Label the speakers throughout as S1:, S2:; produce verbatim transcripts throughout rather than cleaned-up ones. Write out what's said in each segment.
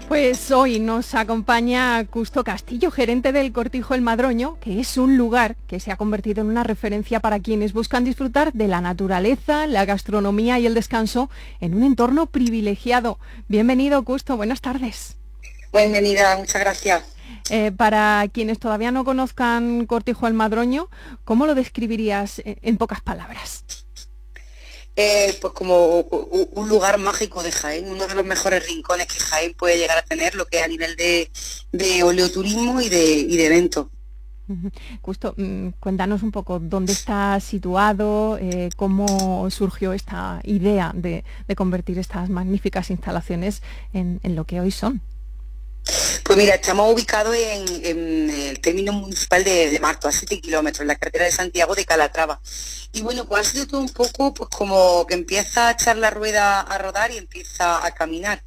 S1: Pues hoy nos acompaña Custo Castillo, gerente del Cortijo El Madroño, que es un lugar que se ha convertido en una referencia para quienes buscan disfrutar de la naturaleza, la gastronomía y el descanso en un entorno privilegiado. Bienvenido, Custo, buenas tardes.
S2: Bienvenida, muchas gracias.
S1: Eh, para quienes todavía no conozcan Cortijo El Madroño, ¿cómo lo describirías en, en pocas palabras?
S2: Eh, pues como un lugar mágico de Jaén, uno de los mejores rincones que Jaén puede llegar a tener, lo que es a nivel de, de oleoturismo y de, y de eventos.
S1: Justo, cuéntanos un poco dónde está situado, eh, cómo surgió esta idea de, de convertir estas magníficas instalaciones en, en lo que hoy son.
S2: Pues mira, estamos ubicados en, en el término municipal de, de Marto, a siete kilómetros, en la carretera de Santiago de Calatrava. Y bueno, pues ha sido todo un poco pues como que empieza a echar la rueda a rodar y empieza a caminar.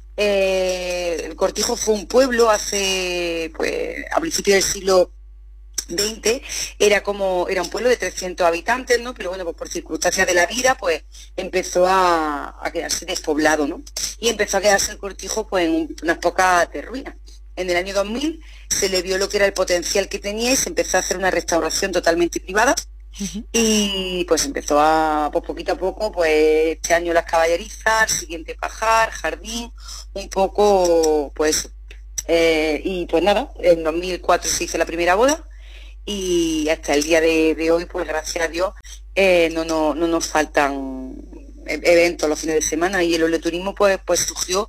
S2: Eh, el Cortijo fue un pueblo hace, pues, a principios del siglo veinte, era como, era un pueblo de trescientos habitantes, ¿no? Pero bueno, pues por circunstancias de la vida, pues empezó a, a quedarse despoblado, ¿no? Y empezó a quedarse el Cortijo, pues, en un, unas pocas de ruinas. En el año dos mil se le vio lo que era el potencial que tenía y se empezó a hacer una restauración totalmente privada. Uh-huh. Y pues empezó a, pues poquito a poco, pues este año las caballerizas, el siguiente pajar, jardín, un poco, pues, eh, y pues nada, en dos mil cuatro se hizo la primera boda y hasta el día de, de hoy, pues gracias a Dios, eh, no, no, no nos faltan eventos los fines de semana y el oleoturismo pues, pues surgió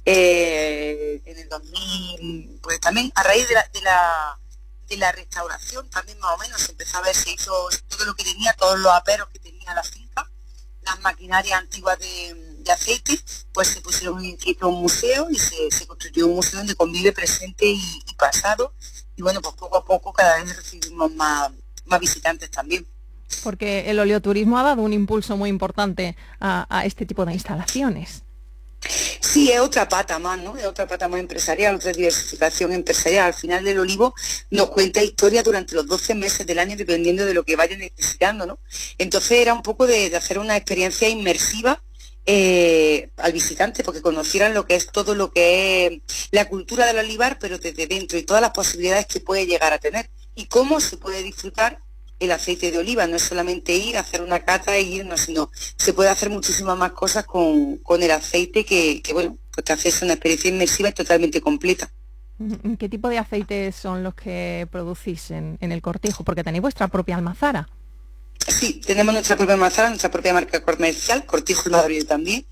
S2: eh, en el dos mil, pues también a raíz de la, de la de la restauración, también más o menos se empezó a ver, se hizo todo lo que tenía, todos los aperos que tenía la finca, las maquinarias antiguas de, de aceite, pues se pusieron en un museo y se, se construyó un museo donde convive presente y, y pasado, y bueno, pues poco a poco cada vez recibimos más, más visitantes también.
S1: Porque el oleoturismo ha dado un impulso muy importante a, a este tipo de instalaciones.
S2: Sí, es otra pata más, ¿no? Es otra pata más empresarial, otra diversificación empresarial. Al final del olivo nos cuenta historia durante los doce meses del año, dependiendo de lo que vaya necesitando, ¿no? Entonces era un poco de, de hacer una experiencia inmersiva eh, al visitante, porque conocieran lo que es todo lo que es la cultura del olivar, pero desde dentro, y todas las posibilidades que puede llegar a tener, y cómo se puede disfrutar el aceite de oliva. No es solamente ir a hacer una cata e irnos, sino se puede hacer muchísimas más cosas con, con el aceite que, que bueno, pues te hace una experiencia inmersiva y totalmente completa.
S1: ¿Qué tipo de aceites son los que producís en, en el Cortijo? Porque tenéis vuestra propia almazara.
S2: Sí, tenemos nuestra propia almazara, nuestra propia marca comercial, Cortijo El Madroño también,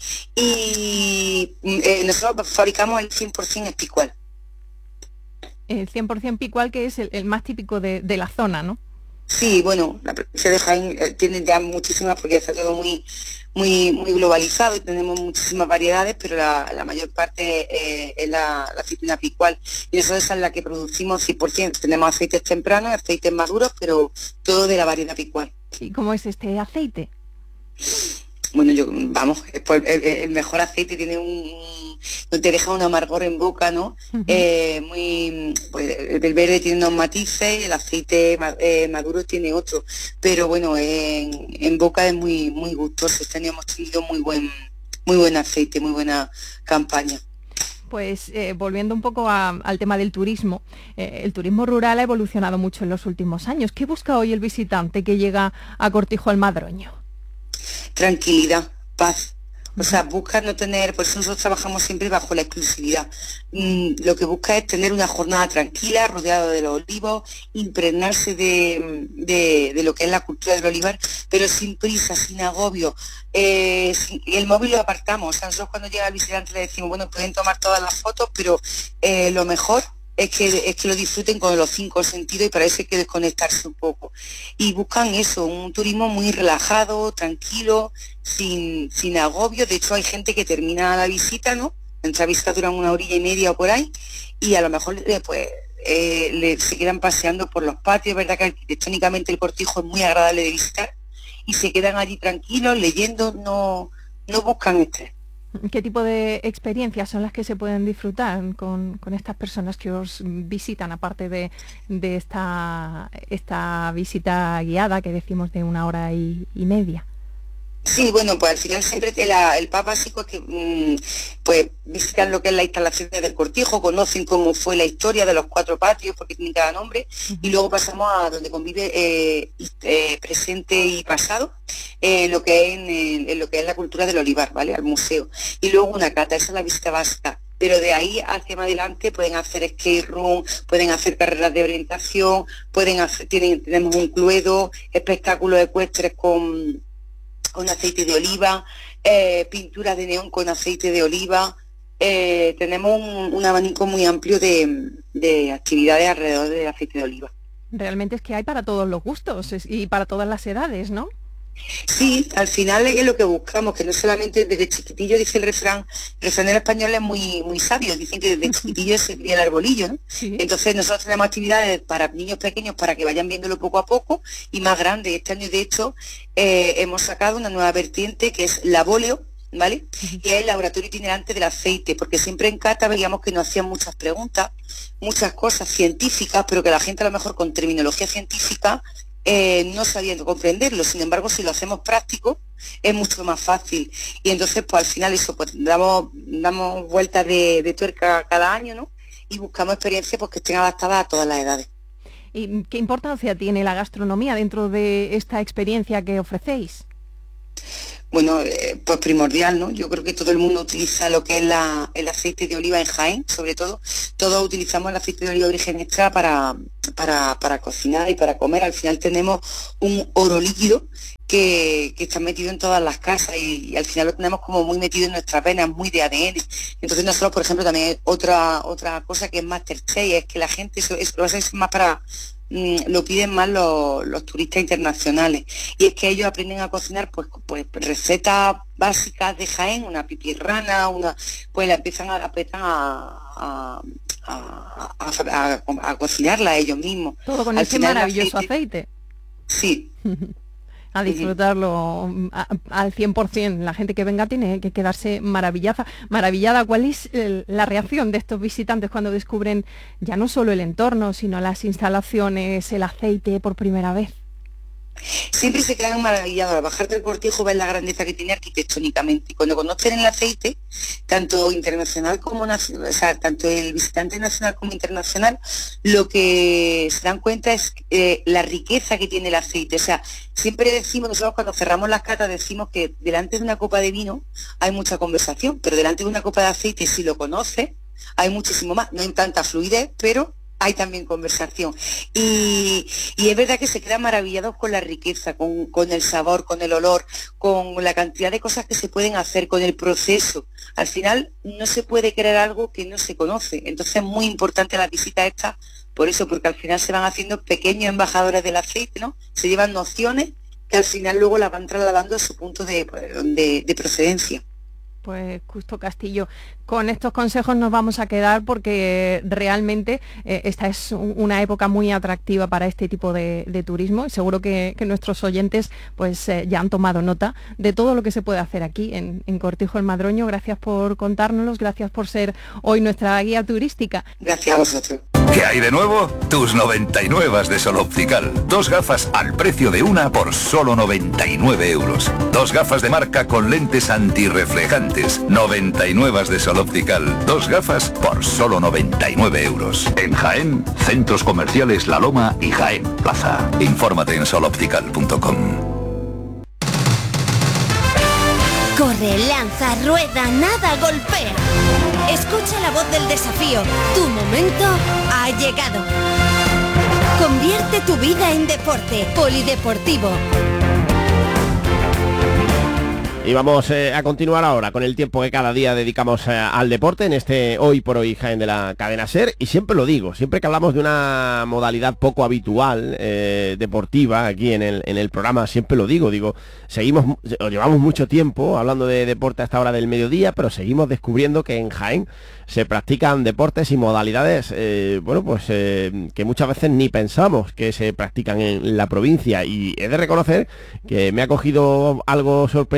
S2: y eh, nosotros fabricamos el cien por ciento Espicual.
S1: El cien por ciento Picual, que es el, el más típico de, de la zona, ¿no?
S2: Sí, bueno, la provincia de Jaén eh, tiene ya muchísimas porque está todo muy muy muy globalizado y tenemos muchísimas variedades, pero la, la mayor parte eh, es la, la aceituna picual. Y eso esa es la que producimos cien por ciento. Tenemos aceites tempranos, aceites maduros, pero todo de la variedad picual.
S1: ¿Y cómo es este aceite?
S2: Bueno, yo, vamos, el, el, el mejor aceite tiene un... no te deja un amargor en boca, ¿no? Uh-huh. Eh, muy, pues, el verde tiene unos matices, el aceite eh, maduro tiene otro, pero bueno, en, en boca es muy muy gustoso. Este año hemos tenido muy buen muy buen aceite, muy buena campaña.
S1: Pues eh, volviendo un poco a, al tema del turismo, eh, el turismo rural ha evolucionado mucho en los últimos años. ¿Qué busca hoy el visitante que llega a Cortijo El Madroño?
S2: Tranquilidad, paz. O sea, busca no tener, por eso nosotros trabajamos siempre bajo la exclusividad. Mm, lo que busca es tener una jornada tranquila, rodeado de los olivos, impregnarse de, de, de lo que es la cultura del olivar, pero sin prisa, sin agobio. Eh, sin, el móvil lo apartamos. O sea, nosotros cuando llega el visitante le decimos, bueno, pueden tomar todas las fotos, pero eh, lo mejor es que, es que lo disfruten con los cinco sentidos, y para eso hay que desconectarse un poco. Y buscan eso, un turismo muy relajado, tranquilo, sin, sin agobio. De hecho, hay gente que termina la visita, ¿no? Nuestra visita dura una horilla y media o por ahí, y a lo mejor pues eh, le, se quedan paseando por los patios. Es verdad que arquitectónicamente el Cortijo es muy agradable de visitar, y se quedan allí tranquilos, leyendo, no, no buscan estrés.
S1: ¿Qué tipo de experiencias son las que se pueden disfrutar con, con estas personas que os visitan, aparte de, de esta, esta visita guiada que decimos de una hora y, y media?
S2: Sí, bueno, pues al final siempre te la, el Papa básico es que mmm, pues visitan lo que es las instalaciones del cortijo, conocen cómo fue la historia de los cuatro patios, porque tienen cada nombre, uh-huh. y luego pasamos a donde convive eh, eh, presente y pasado, eh, lo que es en, el, en lo que es la cultura del olivar, ¿vale? Al museo. Y luego una cata, esa es la visita básica. Pero de ahí hacia más adelante pueden hacer skate room, pueden hacer carreras de orientación, pueden hacer, tienen, tenemos un cluedo, espectáculos ecuestres con con aceite de oliva, eh, pintura de neón con aceite de oliva, eh, tenemos un, un abanico muy amplio de, de actividades alrededor del aceite de oliva.
S1: Realmente es que hay para todos los gustos y para todas las edades, ¿no?
S2: Sí, al final es lo que buscamos, que no solamente desde chiquitillo, dice el refrán, el refranero español es muy muy sabio, dicen que desde chiquitillo se cría el arbolillo, ¿no? Sí. Entonces nosotros tenemos actividades para niños pequeños para que vayan viéndolo poco a poco y más grandes. Este año, de hecho, eh, hemos sacado una nueva vertiente que es la Boleo, ¿vale? Uh-huh. Y es el laboratorio itinerante del aceite, porque siempre en Cata veíamos que nos hacían muchas preguntas, muchas cosas científicas, pero que la gente a lo mejor con terminología científica Eh, no sabiendo comprenderlo. Sin embargo, si lo hacemos práctico es mucho más fácil, y entonces pues al final eso, pues damos damos vueltas de, de tuerca cada año, ¿no? Y buscamos experiencias pues que estén adaptadas a todas las edades.
S1: ¿Y qué importancia tiene la gastronomía dentro de esta experiencia que ofrecéis?
S2: Bueno, eh, pues primordial, ¿no? Yo creo que todo el mundo utiliza lo que es la, el aceite de oliva en Jaén, sobre todo. Todos utilizamos el aceite de oliva de origen extra para, para, para cocinar y para comer. Al final tenemos un oro líquido que, que está metido en todas las casas y, y al final lo tenemos como muy metido en nuestras venas, muy de A D N. Entonces nosotros, por ejemplo, también otra otra cosa que es Masterchef, es que la gente, eso, eso lo hace más para... lo piden más los, los turistas internacionales, y es que ellos aprenden a cocinar pues, pues recetas básicas de Jaén, una pipirrana, una pues la empiezan a, empiezan a, a, a, a, a, a cocinarla ellos mismos.
S1: Todo con Al ese maravilloso aceite. aceite.
S2: Sí.
S1: A disfrutarlo a, al cien por ciento. La gente que venga tiene que quedarse maravillada. maravillada. ¿Cuál es el, la reacción de estos visitantes cuando descubren ya no solo el entorno, sino las instalaciones, el aceite por primera vez?
S2: Siempre se quedan maravillados. Al bajar del cortijo ven la grandeza que tiene arquitectónicamente. Y cuando conocen el aceite, tanto internacional como nacional, o sea, tanto el visitante nacional como internacional, lo que se dan cuenta es eh, la riqueza que tiene el aceite. O sea, siempre decimos, nosotros cuando cerramos las catas decimos que delante de una copa de vino hay mucha conversación, pero delante de una copa de aceite, si lo conoces, hay muchísimo más. No hay tanta fluidez, pero hay también conversación. Y, y es verdad que se quedan maravillados con la riqueza, con, con el sabor, con el olor, con la cantidad de cosas que se pueden hacer, con el proceso. Al final no se puede crear algo que no se conoce. Entonces es muy importante la visita esta, por eso, porque al final se van haciendo pequeños embajadores del aceite, ¿no? Se llevan nociones que al final luego las van trasladando a su punto de, de, de procedencia.
S1: Pues Custo Castillo, con estos consejos nos vamos a quedar porque realmente eh, esta es un, una época muy atractiva para este tipo de, de turismo y seguro que, que nuestros oyentes pues eh, ya han tomado nota de todo lo que se puede hacer aquí en, en Cortijo el Madroño. Gracias por contárnoslos, gracias por ser hoy nuestra guía turística.
S2: Gracias a vosotros.
S3: ¿Qué hay de nuevo? Tus noventa y nueve de Sol Optical. Dos gafas al precio de una por solo noventa y nueve euros. Dos gafas de marca con lentes antirreflejantes. noventa y nueve de Sol Optical. Dos gafas por solo noventa y nueve euros. En Jaén, centros comerciales La Loma y Jaén Plaza. Infórmate en sol optical punto com.
S4: Corre, lanza, rueda, nada, golpea. Escucha la voz del desafío. Tu momento ha llegado. Convierte tu vida en deporte. Polideportivo.
S5: Y vamos eh, a continuar ahora con el tiempo que cada día dedicamos eh, al deporte en este Hoy por Hoy Jaén de la cadena SER. Y siempre lo digo, siempre que hablamos de una modalidad poco habitual, eh, deportiva, aquí en el, en el programa, siempre lo digo, digo, seguimos, o llevamos mucho tiempo hablando de deporte a esta hora del mediodía, pero seguimos descubriendo que en Jaén se practican deportes y modalidades, eh, bueno, pues eh, que muchas veces ni pensamos que se practican en la provincia. Y he de reconocer que me ha cogido algo sorprendido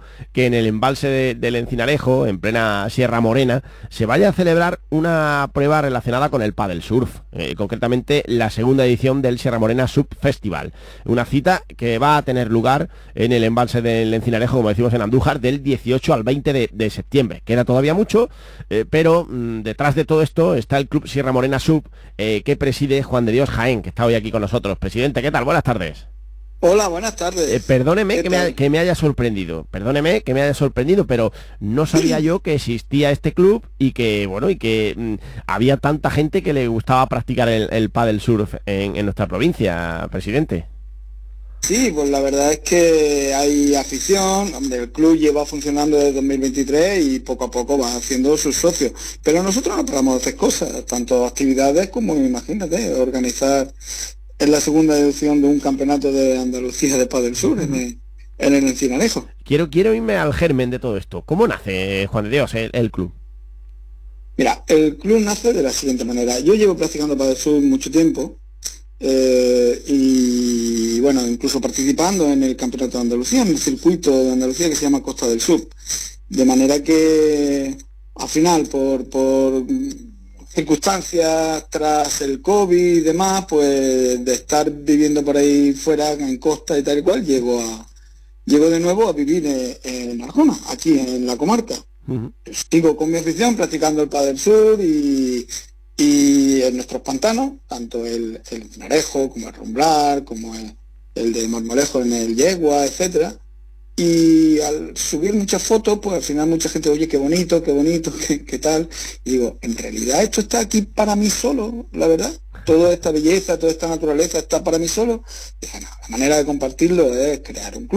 S5: que en el embalse de, del Encinarejo, en plena Sierra Morena, se vaya a celebrar una prueba relacionada con el paddle surf, eh, concretamente la segunda edición del Sierra Morena Surf Festival, una cita que va a tener lugar en el embalse del Encinarejo, como decimos en Andújar, del dieciocho al veinte de, de septiembre. Queda todavía mucho, eh, pero mmm, detrás de todo esto está el Club Sierra Morena Surf, eh, que preside Juan de Dios Jaén, que está hoy aquí con nosotros. Presidente, ¿qué tal? Buenas tardes.
S6: Hola, buenas tardes.
S5: Eh, perdóneme que me, que me haya sorprendido, perdóneme que me haya sorprendido, pero no sabía yo que existía este club y que, bueno, y que mm, había tanta gente que le gustaba practicar el, el paddle surf en, en nuestra provincia, presidente.
S6: Sí, pues la verdad es que hay afición, el club lleva funcionando desde dos mil veintitrés y poco a poco va haciendo sus socios, pero nosotros no paramos de hacer cosas, tanto actividades como, imagínate, organizar en la segunda edición de un campeonato de Andalucía de Padel Sur en el, en el Encinarejo.
S5: Quiero, quiero irme al germen de todo esto. ¿Cómo nace, Juan de Dios, el, el club?
S6: Mira, el club nace de la siguiente manera. Yo llevo practicando Padel Sur mucho tiempo eh, y, bueno, incluso participando en el campeonato de Andalucía, en el circuito de Andalucía que se llama Costa del Sur. De manera que, al final, por... por circunstancias tras el COVID y demás, pues de estar viviendo por ahí fuera en costa y tal y cual, llego a llego de nuevo a vivir en, en Arjona, aquí en la comarca. Uh-huh. Sigo con mi afición practicando el Padel Sur y, y en nuestros pantanos, tanto el, el Encinarejo como el Rumblar, como el, el de Marmolejo en el Yegua, etcétera. Y al subir muchas fotos, pues al final mucha gente, oye, qué bonito, qué bonito, qué, qué tal. Y digo, en realidad esto está aquí para mí solo, la verdad. Toda esta belleza, toda esta naturaleza está para mí solo. Y dije, no, la manera de compartirlo es crear un club.